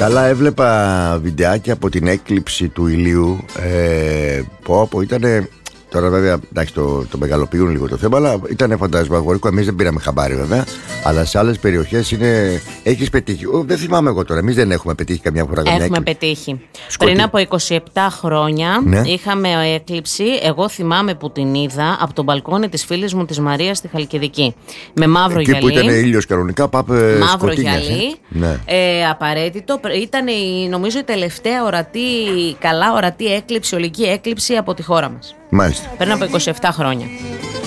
Καλά, έβλεπα βιντεάκια από την έκλειψη του ηλίου. Που ήταν. Τώρα βέβαια εντάξει, το μεγαλοποιούν λίγο το θέμα, αλλά ήταν φαντασμαγορικό. Εμείς δεν πήραμε χαμπάρι βέβαια, αλλά σε άλλες περιοχές είναι. Έχεις πετύχει. Δεν θυμάμαι εγώ τώρα. Εμείς δεν έχουμε πετύχει καμιά φορά καμιά Έχουμε πετύχει. Πριν από 27 χρόνια είχαμε έκλειψη. Εγώ θυμάμαι που την είδα από τον μπαλκόνι της φίλης μου της Μαρίας στη Χαλκιδική. Με μαύρο εκεί γυαλί. Που ήταν ήλιος κανονικά, μαύρο γυαλί. Απαραίτητο. Ήταν νομίζω η τελευταία καλά ορατή έκλειψη, ολική έκλειψη από τη χώρα μας. Μάλιστα. Πριν από 27 χρόνια.